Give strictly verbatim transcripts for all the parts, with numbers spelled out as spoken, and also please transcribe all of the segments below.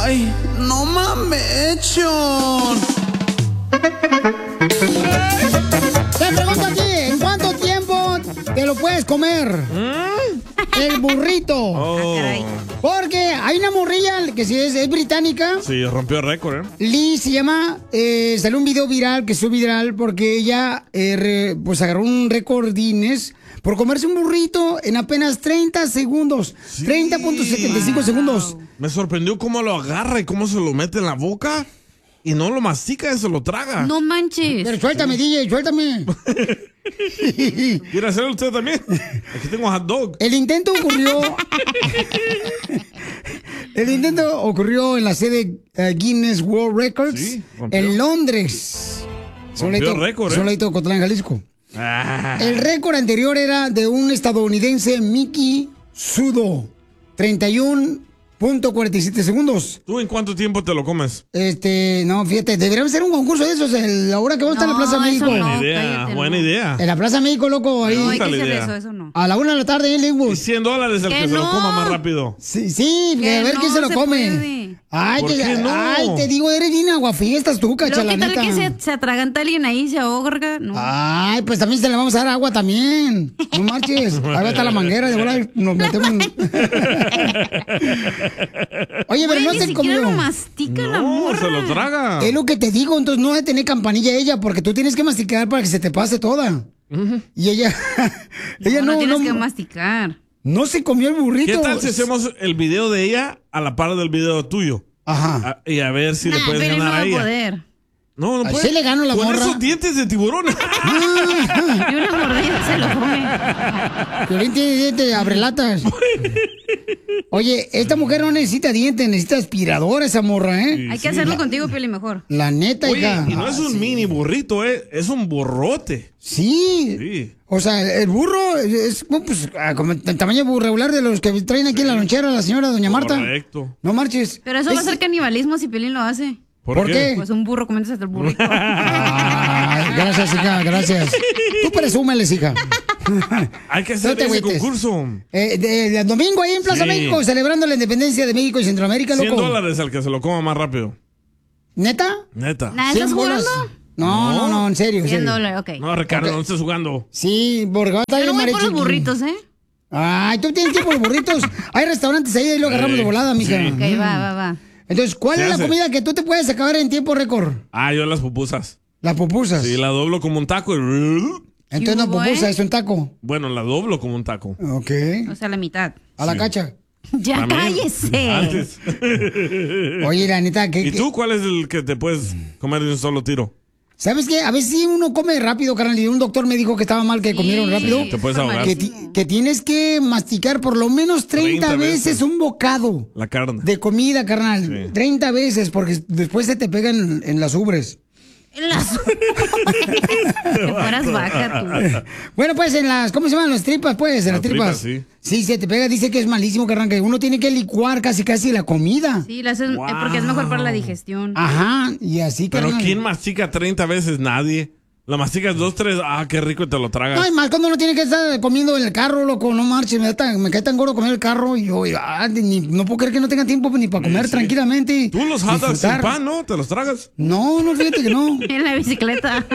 Ay, no mames. Te pregunto a ti, ¿en cuánto tiempo te lo puedes comer? ¿Mm? El burrito. Oh. Porque hay una morrilla que sí es, es británica. Sí, rompió el récord, ¿eh? Lee se llama, eh, salió un video viral que fue viral porque ella eh, re- pues agarró un récord Guinness por comerse un burrito en apenas treinta segundos. Sí. treinta punto setenta y cinco segundos. Me sorprendió cómo lo agarra y cómo se lo mete en la boca y no lo mastica y se lo traga. No manches. Pero suéltame, D J, suéltame. ¿Quiere hacerlo usted también? Aquí tengo hot dog. El intento ocurrió. El intento ocurrió en la sede uh, Guinness World Records Sí, rompió. en Londres. Rompió el récord, ¿eh? Soledito, Cotlán, Jalisco. Ah. El récord anterior era de un estadounidense, Mickey Sudo, treinta y uno punto cuarenta y siete segundos. ¿Tú en cuánto tiempo te lo comes? Este, no, fíjate, deberíamos hacer un concurso de esos el- la hora que vamos a estar en la Plaza No, México. eso Buena no, idea, cállate, buena no. idea. En la Plaza México, loco, ahí. No, hay que Gusta la hacer idea. eso, eso no. A la una de la tarde en Y Linwood. cien dólares el Que que se lo no. coma más rápido. Sí, sí, Que a ver no quién se lo se come. puede. Ay, ¿Por te, qué no? ay, te digo, eres bien aguafiestas tú, Luego, cacha, la ¿qué tal neta. que se, se atraganta alguien ahí y se ahoga? No. Ay, pues también se le vamos a dar agua también. No marches. Ahí va a estar la manguera, de bola nos metemos. en- Oye, pero Güey, no ni se siquiera comió. lo mastica la No, morra. se lo traga. Es lo que te digo, entonces no debe tener campanilla ella, porque tú tienes que masticar para que se te pase toda. Y ella, ella no, no, tienes no, que masticar. no se comió el burrito. ¿Qué tal si hacemos el video de ella a la par del video tuyo? Ajá. A- y a ver si le Nah, puedes pero no ganar va a a ella. poder. No, no Así puede. le gano a la Con morra. esos dientes de tiburón. Y una mordida se lo come. Piolín tiene dientes, abrelatas. Oye, esta mujer no necesita dientes, necesita aspiradora esa morra, ¿eh? Hay que hacerlo contigo, Pioli, mejor. La neta, Oye, hija. y no es un mini burrito, eh, es un burrote. Sí. Sí. O sea, el burro es bueno, pues, ah, como el tamaño burro regular de los que traen aquí en la lonchera la señora doña Marta. Correcto. No marches. Pero eso va a Es- ser canibalismo si Piolín lo hace. ¿Por, ¿Por qué? Pues un burro comiéndose hasta el burrito. Ay, gracias, hija, gracias. Tú presúmeles, hija. Hay que No hacer te ese agüites. concurso. Eh, de, de- domingo ahí en Plaza Sí. México, celebrando la independencia de México y Centroamérica, cien loco. dólares al que se lo coma más rápido. ¿Neta? Neta. Nah, ¿cien ¿estás bolas? jugando? No, no, no, en serio. en cien serio. dólares, ok. No, Ricardo, Ok. no estés jugando. Sí, porque va a estar Yo no bien voy por los mariachi. burritos, ¿eh? Ay, tú tienes tiempo los burritos. Hay restaurantes ahí, ahí lo agarramos Sí, de volada, mija. sí. Ok, va, va, va. Entonces, ¿cuál Se es la hace. comida que tú te puedes acabar en tiempo récord? Ah, yo las pupusas. Las pupusas. Sí, la doblo como un taco. y- Entonces no ¿Qué hubo, pupusa, eh? es un taco. Bueno, la doblo como un taco. Ok. O sea, la mitad. A la Sí. cacha. Ya También. cállese. Antes. Oye, la neta, ¿qué, ¿Y qué- tú cuál es el que te puedes comer de un solo tiro? ¿Sabes qué? A veces sí uno come rápido, carnal. Y un doctor me dijo que estaba mal que Sí, comieron rápido. Te puedes por ahogar. Que, ti- que tienes que masticar por lo menos treinta, treinta veces, veces. un bocado La carne. de comida, carnal. Sí. treinta veces, porque después se te pegan en las ubres. En las... Te fueras vaca, tú. Bueno, pues en las, ¿cómo se llaman las tripas? Pues, en las, Las tripas. tripas, sí. se te pega, dice que es malísimo, carnal, que uno tiene que licuar casi casi la comida. Sí, la haces, eh, porque es mejor para la digestión. Ajá, y así, Pero carnal. ¿quién mastica treinta veces? Nadie. La masticas dos, tres. Ah, qué rico y te lo tragas. No, y más cuando uno tiene que estar comiendo en el carro, loco, no marches, me, da tan- me cae tan gordo comer el carro y yo, ah, ni- no puedo creer que no tenga tiempo ni para comer Sí. tranquilamente. y Tú los jadas sin disfrutar. pan, ¿no? ¿Te los tragas? No, no, fíjate que no. En la bicicleta.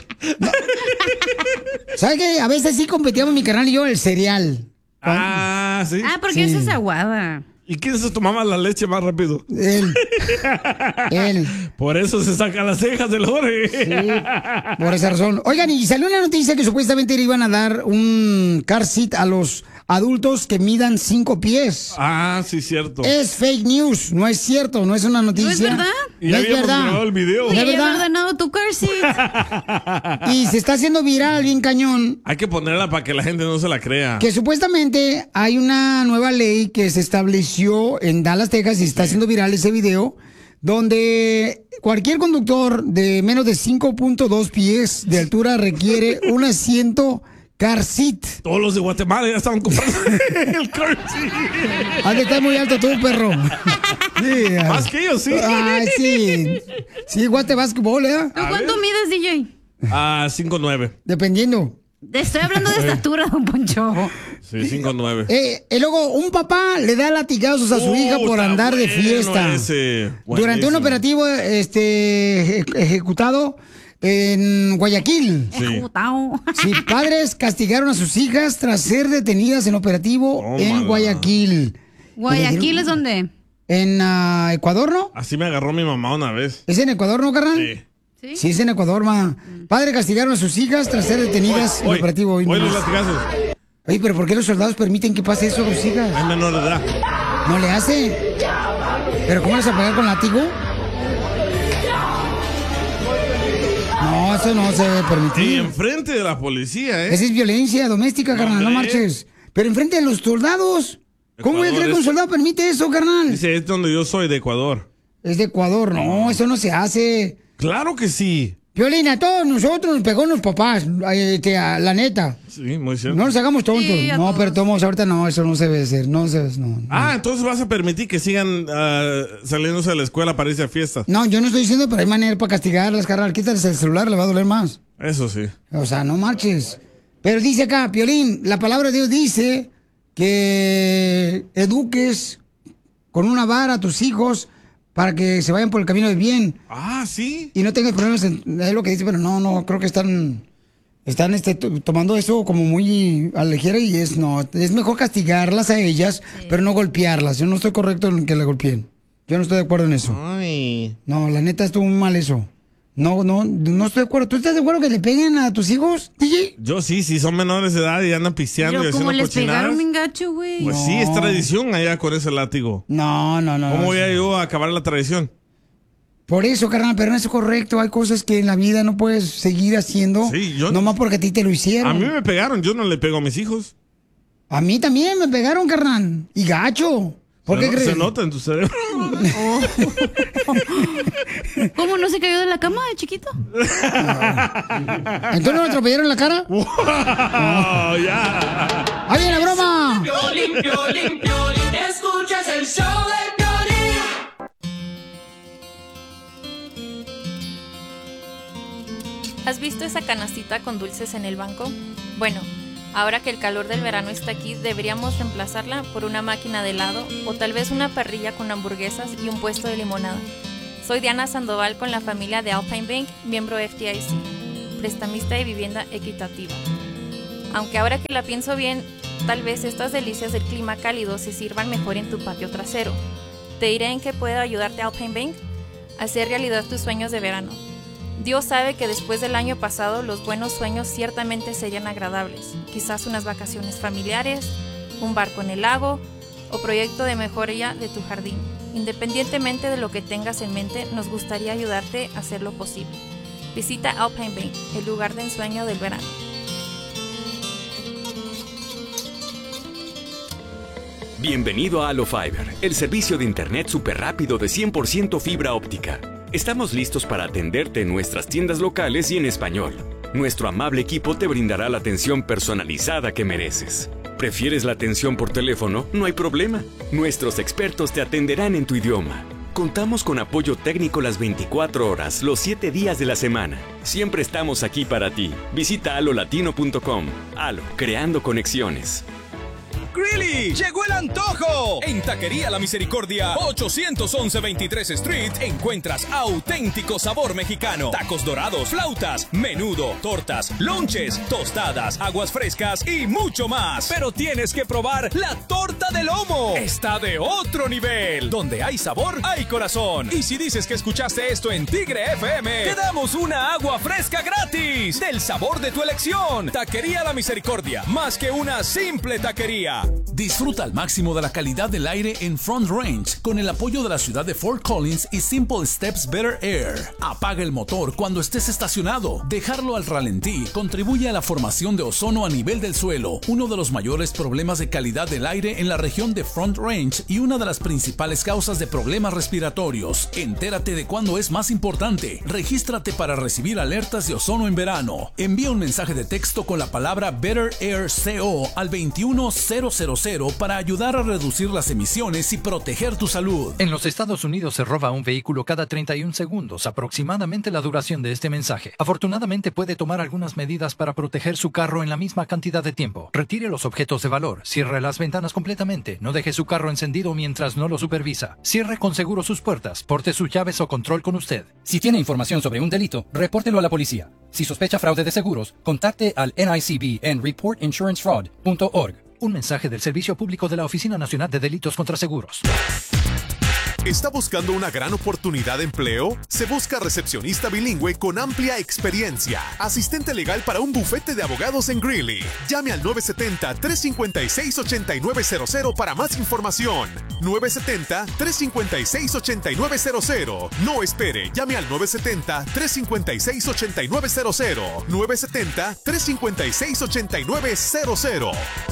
¿Sabes qué? A veces sí competíamos mi canal y yo el cereal. Ah, sí. Ah, porque Sí. esa es aguada. ¿Y quién se tomaba la leche más rápido? Él. Él. Por eso se saca las cejas del Jorge. Sí, por esa razón. Oigan, y salió una noticia que supuestamente le iban a dar un car seat a los adultos que midan cinco pies. Ah, sí, cierto. Es fake news, no es cierto, no es una noticia. ¿No es verdad? Y No ya es habíamos verdad. grabado el video. ¿No es Oye, ya verdad? has ordenado tu car seat. Y se está haciendo viral bien cañón. Hay que ponerla para que la gente no se la crea. Que supuestamente hay una nueva ley que se estableció en Dallas, Texas, y está haciendo viral ese video, donde cualquier conductor de menos de cinco punto dos pies de altura requiere un asiento car seat. Todos los de Guatemala ya estaban comprando el car seat. Has de estar muy alto tú, perro. Sí, Más ay. que ellos, sí. Ay, sí. Sí, guate básquetbol, ¿eh? ¿Tú cuánto mides, D J? Ah, cinco nueve. Dependiendo. Estoy hablando de estatura, don Poncho. Sí, cinco nueve. Eh, y luego, un papá le da latigazos a su Uh, hija por está andar de bueno fiesta. ese. Durante un Buenísimo. operativo este, eje- ejecutado en Guayaquil. Sí. Ejecutado. Sí, padres castigaron a sus hijas tras ser detenidas en operativo Tómala. en Guayaquil. ¿Guayaquil es donde? En ah, Ecuador, ¿no? Así me agarró mi mamá una vez. ¿Es en Ecuador, no, carnal? Sí. ¿Sí? Sí, es en Ecuador, ma. Padres castigaron a sus hijas tras ser detenidas en Hoy, operativo. Hoy hoy los nomás. latigazos. Oye, pero ¿por qué los soldados permiten que pase eso a sus hijas? Es menor de edad. ¿No le hace? ¿Pero cómo les a pegar con látigo? No, eso no se debe Y permitir. enfrente de la policía, ¿eh? Esa es violencia doméstica, carnal, no Hombre. marches. Pero enfrente de los soldados. ¿Cómo voy a Ecuador creer que un es- soldado permite eso, carnal? Dice, es donde yo soy, de Ecuador. Es de Ecuador, no, eso no se hace. Claro que sí. Violina, a todos nosotros nos pegó los papás, ay, este, a la neta. Sí, muy cierto. No nos hagamos tontos. Sí, a no, todos. pero tomos ahorita no, eso no se debe hacer. No se no, no. Ah, entonces vas a permitir que sigan ah, saliéndose de la escuela para irse a fiestas. No, yo no estoy diciendo, pero hay manera para castigarlas, carnal. Quítales el celular, le va a doler más. Eso sí. O sea, no marches. Pero dice acá, Piolín, la palabra de Dios dice que eduques con una vara a tus hijos para que se vayan por el camino del bien Ah, sí. y no tengas problemas. En, es lo que dice, pero no, no, creo que están, están este, to- tomando eso como muy a la ligera y es no, es mejor castigarlas a ellas, pero no golpearlas. Yo no estoy correcto en que la golpeen. Yo no estoy de acuerdo en eso. Ay. No, la neta estuvo muy mal eso. No, no, no estoy de acuerdo. ¿Tú estás de acuerdo que le peguen a tus hijos, D J? Yo sí, sí, son menores de edad y andan pisteando y Pero haciendo como les cochinadas. pegaron bien gacho, güey. Pues sí, es No. tradición allá con ese látigo. No, no, no. ¿Cómo no. voy a yo a acabar la tradición? Por eso, carnal, pero no es correcto. Hay cosas que en la vida no puedes seguir haciendo. Sí, yo- Nomás porque a ti te lo hicieron. A mí me pegaron, yo no le pego a mis hijos. A mí también me pegaron, carnal. Y gacho. ¿Por se, qué no- crees? se nota en tu cerebro. ¿Cómo no se cayó de la cama de chiquito? ¿Entonces no me atropellaron en la cara? Oh, ya. ¡Ahí viene la broma! Piolín, Piolín, Piolín, escuchas el show de Piolín. ¿Has visto esa canastita con dulces en el banco? Bueno, ahora que el calor del verano está aquí, deberíamos reemplazarla por una máquina de helado o tal vez una parrilla con hamburguesas y un puesto de limonada. Soy Diana Sandoval con la familia de Alpine Bank, miembro F D I C, prestamista de vivienda equitativa. Aunque ahora que la pienso bien, tal vez estas delicias del clima cálido se sirvan mejor en tu patio trasero. Te diré en qué puedo ayudarte Alpine Bank a hacer realidad tus sueños de verano. Dios sabe que después del año pasado los buenos sueños ciertamente serían agradables. Quizás unas vacaciones familiares, un barco en el lago o proyecto de mejoría de tu jardín. Independientemente de lo que tengas en mente, nos gustaría ayudarte a hacer lo posible. Visita Alpine Bank, el lugar de ensueño del verano. Bienvenido a AloFiber, el servicio de internet súper rápido de cien por ciento fibra óptica. Estamos listos para atenderte en nuestras tiendas locales y en español. Nuestro amable equipo te brindará la atención personalizada que mereces. ¿Prefieres la atención por teléfono? No hay problema. Nuestros expertos te atenderán en tu idioma. Contamos con apoyo técnico las veinticuatro horas, los siete días de la semana. Siempre estamos aquí para ti. Visita alo latino punto com. Alo, creando conexiones. ¡Grilly! ¡Llegó el antojo! En Taquería La Misericordia, ochocientos once veintitrés Street, encuentras auténtico sabor mexicano. Tacos dorados, flautas, menudo, tortas, lonches, tostadas, aguas frescas y mucho más. Pero tienes que probar la torta de lomo. Está de otro nivel. Donde hay sabor, hay corazón. Y si dices que escuchaste esto en Tigre F M, te damos una agua fresca gratis. Del sabor de tu elección. Taquería La Misericordia, más que una simple taquería. Disfruta al máximo de la calidad del aire en Front Range con el apoyo de la ciudad de Fort Collins y Simple Steps Better Air. Apaga el motor cuando estés estacionado. Dejarlo al ralentí contribuye a la formación de ozono a nivel del suelo, uno de los mayores problemas de calidad del aire en la región de Front Range y una de las principales causas de problemas respiratorios. Entérate de cuándo es más importante. Regístrate para recibir alertas de ozono en verano. Envía un mensaje de texto con la palabra Better Air C O al veintiuno cero cero cero cero para ayudar a reducir las emisiones y proteger tu salud. En los Estados Unidos se roba un vehículo cada treinta y un segundos, aproximadamente la duración de este mensaje. Afortunadamente puede tomar algunas medidas para proteger su carro en la misma cantidad de tiempo. Retire los objetos de valor, cierre las ventanas completamente, no deje su carro encendido mientras no lo supervisa. Cierre con seguro sus puertas, porte sus llaves o control con usted. Si tiene información sobre un delito, repórtelo a la policía. Si sospecha fraude de seguros, contacte al N I C B en report insurance fraud punto org. Un mensaje del Servicio Público de la Oficina Nacional de Delitos contra Seguros. ¿Está buscando una gran oportunidad de empleo? Se busca recepcionista bilingüe con amplia experiencia. Asistente legal para un bufete de abogados en Greeley. Llame al nueve siete cero, tres cinco seis, ocho nueve cero cero para más información. nueve siete cero, tres cinco seis, ocho nueve cero cero. No espere, llame al nueve siete cero, tres cinco seis, ocho nueve cero cero. nueve siete cero, tres cinco seis, ocho nueve cero cero.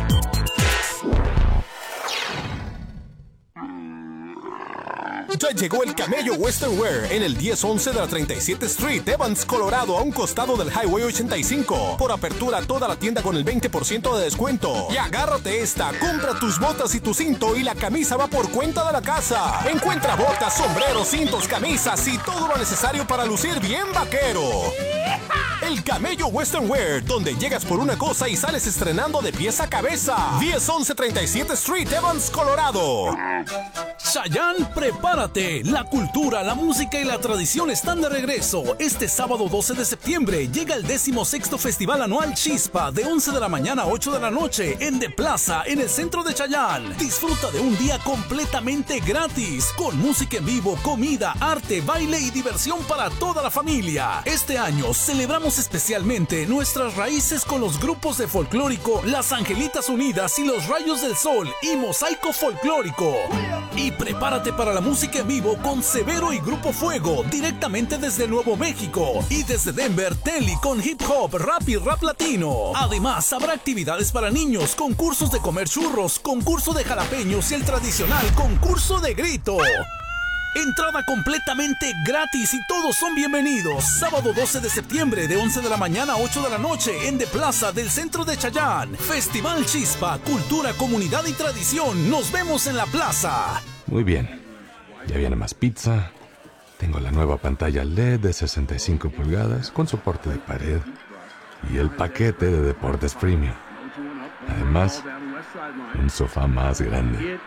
Ya llegó el Camello Western Wear en el diez once de la treinta y siete Street, Evans, Colorado, a un costado del Highway ochenta y cinco. Por apertura toda la tienda con el veinte por ciento de descuento. Y agárrate esta, compra tus botas y tu cinto y la camisa va por cuenta de la casa. Encuentra botas, sombreros, cintos, camisas y todo lo necesario para lucir bien vaquero. El Camello Western Wear, donde llegas por una cosa y sales estrenando de pies a cabeza. diez once treinta y siete Street, Evans, Colorado. Chayanne, prepárate. La cultura, la música y la tradición están de regreso. Este sábado doce de septiembre llega el decimosexto Festival Anual Chispa de once de la mañana a ocho de la noche en The Plaza, en el centro de Chayanne. Disfruta de un día completamente gratis, con música en vivo, comida, arte, baile y diversión para toda la familia. Este año celebramos especialmente nuestras raíces con los grupos de folclórico Las Angelitas Unidas y Los Rayos del Sol y Mosaico Folclórico. Y prepárate para la música en vivo con Severo y Grupo Fuego, directamente desde Nuevo México. Y desde Denver, Telly con hip hop, rap y rap latino. Además, habrá actividades para niños, concursos de comer churros, concurso de jalapeños y el tradicional concurso de grito. Entrada completamente gratis y todos son bienvenidos. Sábado doce de septiembre de once de la mañana a ocho de la noche en The Plaza del centro de Chayanne. Festival Chispa, cultura, comunidad y tradición. Nos vemos en la plaza. Muy bien. Ya viene más pizza. Tengo la nueva pantalla L E D de sesenta y cinco pulgadas con soporte de pared. Y el paquete de deportes premium. Además, un sofá más grande.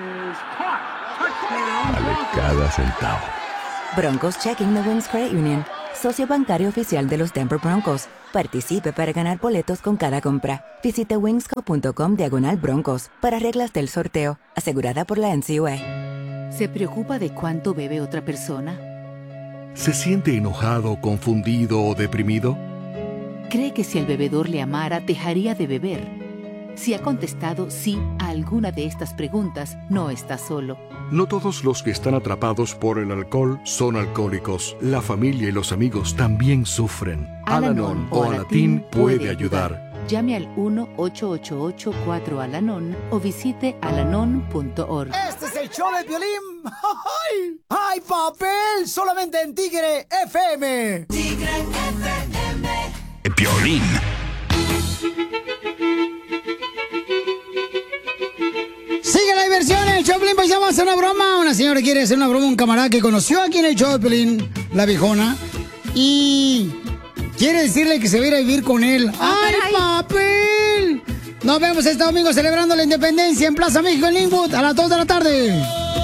Vale cada centavo. Broncos Checking the Wings Credit Union, socio bancario oficial de los Denver Broncos. Participe para ganar boletos con cada compra. Visite wingsco punto com diagonal broncos para reglas del sorteo, asegurada por la N C U A. ¿Se preocupa de cuánto bebe otra persona? ¿Se siente enojado, confundido o deprimido? ¿Cree que si el bebedor le amara, dejaría de beber? Si ha contestado sí a alguna de estas preguntas, no está solo. No todos los que están atrapados por el alcohol son alcohólicos. La familia y los amigos también sufren. Al-Anon o Alatín puede ayudar. Llame al uno ocho ocho ocho cuatro Al-Anon o visite alanon punto org. Este es el show de Piolín. ¡Ay! ¡Ay, papel! Solamente en Tigre F M. Tigre F M. Piolín. Sigue la diversión en el show de Piolín. Pues vamos a hacer una broma. Una señora quiere hacer una broma a un camarada que conoció aquí en el show de Piolín, la viejona. Y quiere decirle que se va a ir a vivir con él. ¡Ay, papel! Nos vemos este domingo celebrando la independencia en Plaza México en Linwood a las dos de la tarde.